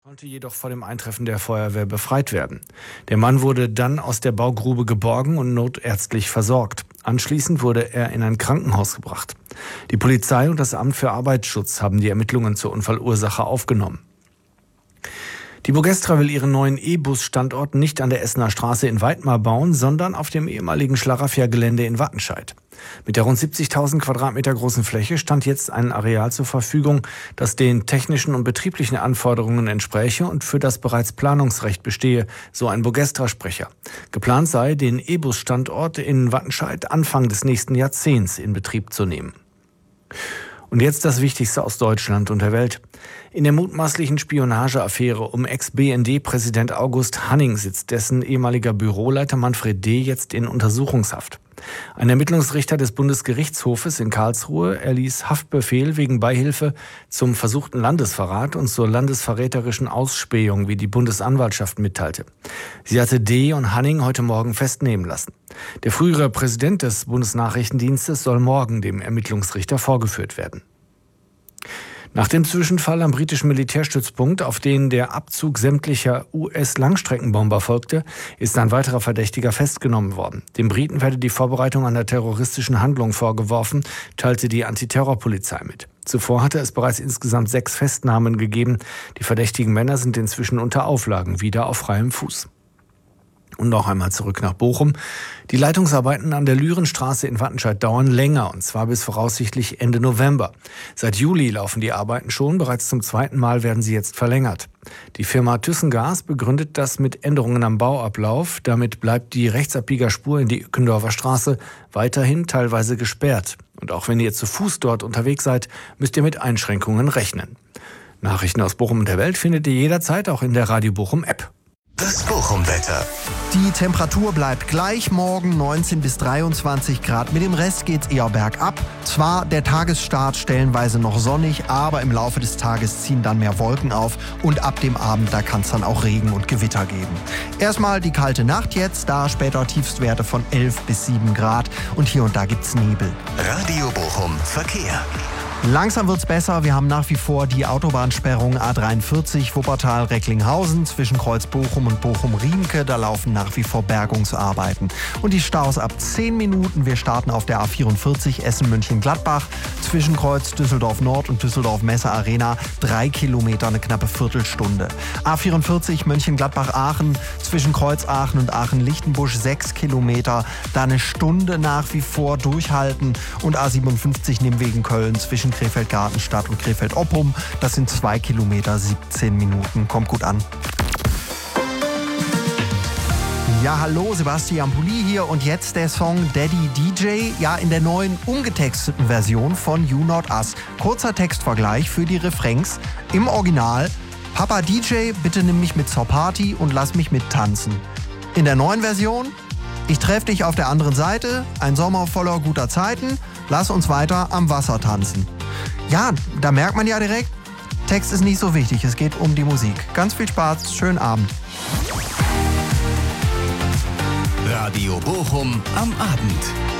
Konnte jedoch vor dem Eintreffen der Feuerwehr befreit werden. Der Mann wurde dann aus der Baugrube geborgen und notärztlich versorgt. Anschließend wurde er in ein Krankenhaus gebracht. Die Polizei und das Amt für Arbeitsschutz haben die Ermittlungen zur Unfallursache aufgenommen. Die Bogestra will ihren neuen E-Bus-Standort nicht an der Essener Straße in Weidmar bauen, sondern auf dem ehemaligen Schlaraffia-Gelände in Wattenscheid. Mit der rund 70.000 Quadratmeter großen Fläche stand jetzt ein Areal zur Verfügung, das den technischen und betrieblichen Anforderungen entspräche und für das bereits Planungsrecht bestehe, so ein Bogestra-Sprecher. Geplant sei, den E-Bus-Standort in Wattenscheid Anfang des nächsten Jahrzehnts in Betrieb zu nehmen. Und jetzt das Wichtigste aus Deutschland und der Welt. In der mutmaßlichen Spionageaffäre um Ex-BND-Präsident August Hanning sitzt dessen ehemaliger Büroleiter Manfred D. jetzt in Untersuchungshaft. Ein Ermittlungsrichter des Bundesgerichtshofes in Karlsruhe erließ Haftbefehl wegen Beihilfe zum versuchten Landesverrat und zur landesverräterischen Ausspähung, wie die Bundesanwaltschaft mitteilte. Sie hatte D. und Hanning heute Morgen festnehmen lassen. Der frühere Präsident des Bundesnachrichtendienstes soll morgen dem Ermittlungsrichter vorgeführt werden. Nach dem Zwischenfall am britischen Militärstützpunkt, auf den der Abzug sämtlicher US-Langstreckenbomber folgte, ist ein weiterer Verdächtiger festgenommen worden. Den Briten werde die Vorbereitung einer terroristischen Handlung vorgeworfen, teilte die Antiterrorpolizei mit. Zuvor hatte es bereits insgesamt 6 Festnahmen gegeben. Die verdächtigen Männer sind inzwischen unter Auflagen wieder auf freiem Fuß. Und noch einmal zurück nach Bochum. Die Leitungsarbeiten an der Lürenstraße in Wattenscheid dauern länger, und zwar bis voraussichtlich Ende November. Seit Juli laufen die Arbeiten schon, bereits zum 2. Mal werden sie jetzt verlängert. Die Firma ThyssenGas begründet das mit Änderungen am Bauablauf. Damit bleibt die Rechtsabbiegerspur in die Ückendorfer Straße weiterhin teilweise gesperrt. Und auch wenn ihr zu Fuß dort unterwegs seid, müsst ihr mit Einschränkungen rechnen. Nachrichten aus Bochum und der Welt findet ihr jederzeit auch in der Radio Bochum App. Das Bochum-Wetter. Die Temperatur bleibt gleich, morgen 19 bis 23 Grad. Mit dem Rest geht's eher bergab. Zwar der Tagesstart stellenweise noch sonnig, aber im Laufe des Tages ziehen dann mehr Wolken auf und ab dem Abend, da kann es dann auch Regen und Gewitter geben. Erstmal die kalte Nacht jetzt, da später Tiefstwerte von 11 bis 7 Grad und hier und da gibt's Nebel. Radio Bochum Verkehr. Langsam wird's besser. Wir haben nach wie vor die Autobahnsperrung A43 Wuppertal-Recklinghausen zwischen Kreuz Bochum und Bochum-Riemke. Da laufen nach wie vor Bergungsarbeiten. Und die Staus ab 10 Minuten. Wir starten auf der A44 Essen-München-Gladbach zwischen Kreuz Düsseldorf-Nord und Düsseldorf-Messe-Arena. 3 Kilometer, eine knappe Viertelstunde. A44 Mönchengladbach-Aachen zwischen Kreuz Aachen und Aachen-Lichtenbusch 6 Kilometer. Da eine Stunde nach wie vor durchhalten. Und A57 Nimwegen-Köln zwischen Krefeld-Gartenstadt und Krefeld-Oppum. Das sind 2 Kilometer, 17 Minuten. Kommt gut an. Ja, hallo, Sebastian Pulli hier und jetzt der Song Daddy DJ, ja in der neuen umgetexteten Version von You Not Us. Kurzer Textvergleich für die Refrains. Im Original: Papa DJ, bitte nimm mich mit zur Party und lass mich mittanzen. In der neuen Version: Ich treff dich auf der anderen Seite, ein Sommer voller guter Zeiten, lass uns weiter am Wasser tanzen. Ja, da merkt man ja direkt, Text ist nicht so wichtig, es geht um die Musik. Ganz viel Spaß, schönen Abend. Radio Bochum am Abend.